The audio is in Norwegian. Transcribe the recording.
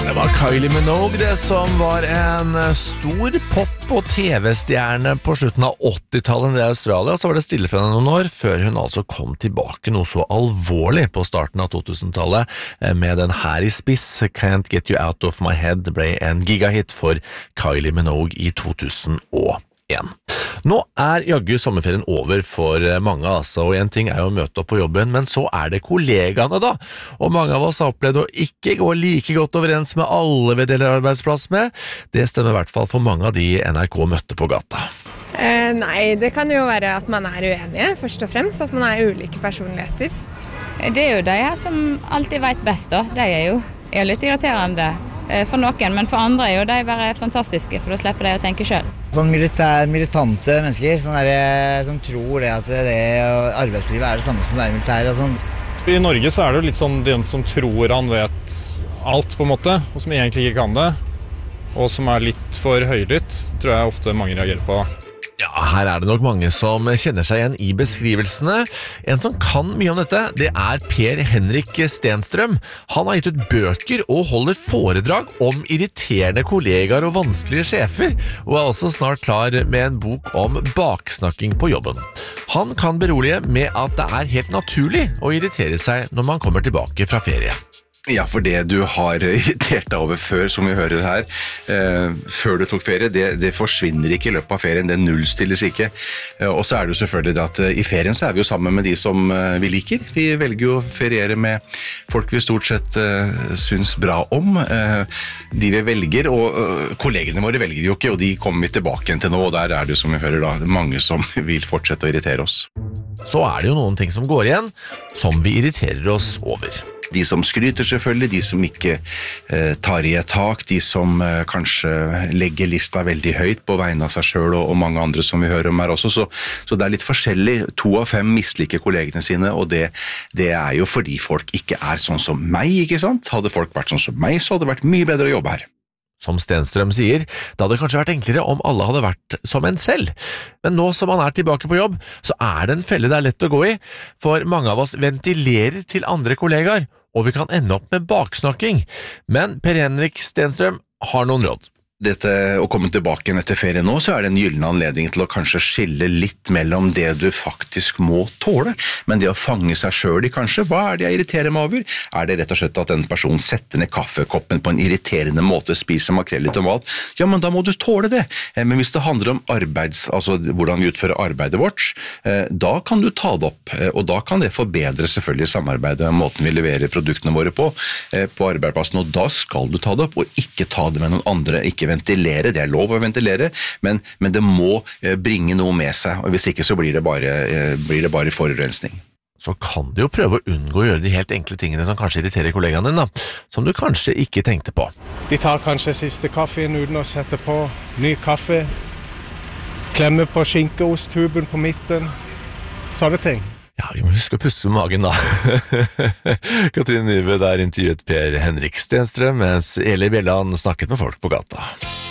Det var Kylie Minogue det som var en stor pop- og TV-stjerne på slutten av 80-tallet i Australia. Så var det stille for henne noen år, før hun altså kom tilbake noe så alvorlig på starten av 2000-tallet med den her i spiss. Can't Get You Out of My Head ble en gigahit for Kylie Minogue i 2001. Nå jaggu sommerferien over for mange, altså, og en ting jo å møte opp på jobben, men så det kollegaene da, og mange av oss har opplevd å ikke gå like godt overens med alle vi deler arbeidsplass med. Det stemmer i hvert fall for mange av de NRK møtte på gata. Nei, det kan jo være at man uenige, først og fremst, at man ulike personligheter. Det jo de her som alltid vet best da, de jo litt irriterende for noen, men for andre jo de bare fantastiske, for da slipper de å tenke selv. Sånn militante mennesker, som tror det at arbeidslivet det samme som å være militær og sånn. I Norge så det jo litt sånn den som tror han vet alt på en måte, og som egentlig ikke kan det, og som litt for høylytt, tror jeg ofte mange reagerer på. Ja, her det nok mange som kjenner seg igjen i beskrivelsene. En som kan mye om dette, det Per Henrik Stenstrøm. Han har gitt ut bøker og holder foredrag om irriterende kollegaer og vanskelige sjefer, og også snart klar med en bok om baksnakking på jobben. Han kan berolige med at det helt naturlig å irritere seg når man kommer tilbake fra ferie. Ja, for det du har irritert deg over før, som vi hører her, før du tok ferie, det forsvinner ikke i løpet av ferien, det nullstilles ikke. Og så det jo selvfølgelig det at i ferien så vi jo sammen med de som vi liker. Vi velger jo å feriere med folk vi stort sett syns bra om. De vi velger, og kollegene våre velger jo ikke, og de kommer vi tilbake igjen til nå, og der det jo, som vi hører da, mange som vil fortsette å irritere oss. Så det jo noen ting som går igjen, som vi irriterer oss over. De som skryter selvfølgelig, de som ikke tar i et tak, de som kanskje legger lista veldig høyt på vegne av seg selv og mange andre som vi hører om her også, så det litt forskjellig. 2 av 5 misliker kollegene sine, og det jo fordi folk ikke sånn som meg, ikke sant? Hadde folk vært sånn som meg, så hadde det vært mye bedre å jobbe her. Som Stenstrøm sier, det hadde kanskje vært enklere om alle hadde vært som en selv. Men nå som han tilbake på jobb, så det en felle det lett å gå i, for mange av oss ventilerer til andre kollegaer, og vi kan ende opp med baksnakking. Men Per Henrik Stenstrøm har noen råd. Dette å komme tilbake igjen etter ferie nå, så det en gyllen anledning til å kanskje skille litt mellom det du faktisk må tåle, men det å fange seg selv i kanskje, hva det jeg irriterer meg over? Det rett og slett at en person setter ned kaffekoppen på en irriterende måte, spiser makrell i tomat? Ja, men da må du tåle det. Men hvis det handler om altså hvordan vi utfører arbeidet vårt, da kan du ta det opp, og da kan det forbedre selvfølgelig samarbeidet og måten vi leverer produktene våre på arbeidsplassen, og da skal du ta det opp, og ikke ta det med noen andre, ikke ventilere, det lov å ventilere, men det må bringe noe med seg, og hvis ikke så blir det bare forurensning. Så kan du jo prøve å unngå å gjøre de helt enkle tingene som kanskje irriterer kollegaene dine, som du kanskje ikke tenkte på. De tar kanskje siste kaffen uten å sette på ny kaffe, klemme på skinkeosttuben på midten, sånne ting. Ja, vi må huske å puste med magen da. Katrine Nyve intervjuet Per Henrik Stenstrøm, mens Eli Bjelland snakket med folk på gata.